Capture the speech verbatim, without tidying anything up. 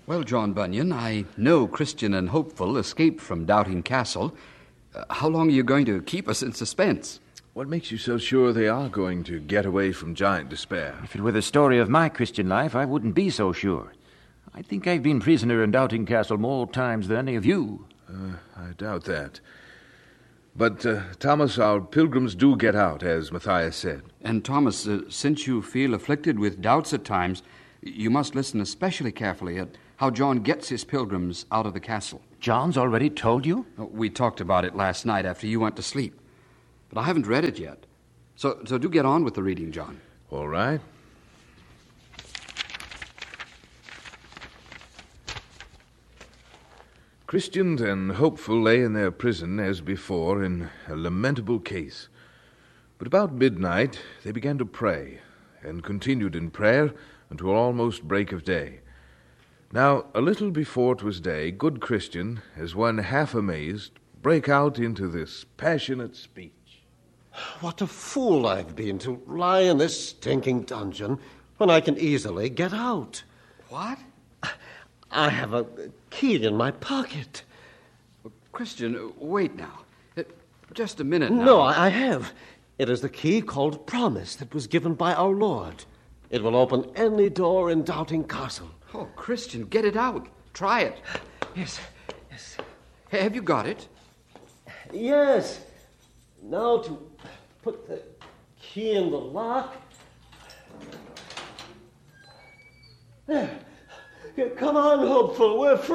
Well, John Bunyan, I know Christian and Hopeful escaped from Doubting Castle. Uh, how long are you going to keep us in suspense? What makes you so sure they are going to get away from Giant Despair? If it were the story of my Christian life, I wouldn't be so sure. I think I've been prisoner in Doubting Castle more times than any of you. Uh, I doubt that. But, uh, Thomas, our pilgrims do get out, as Matthias said. And, Thomas, uh, since you feel afflicted with doubts at times, you must listen especially carefully at how John gets his pilgrims out of the castle. John's already told you? We talked about it last night after you went to sleep. But I haven't read it yet. So, so do get on with the reading, John. All right. Christian and Hopeful lay in their prison as before in a lamentable case. But about midnight they began to pray, and continued in prayer until almost break of day. Now, a little before it was day, good Christian, as one half amazed, brake out into this passionate speech. What a fool I've been to lie in this stinking dungeon when I can easily get out. What? I have a key in my pocket. Christian, wait now. Uh, Just a minute now. No, I I have. It is the key called Promise that was given by our Lord. It will open any door in Doubting Castle. Oh, Christian, get it out. Try it. Yes, yes. Hey, have you got it? Yes. Now to put the key in the lock. There. Come on, Hopeful. We're free.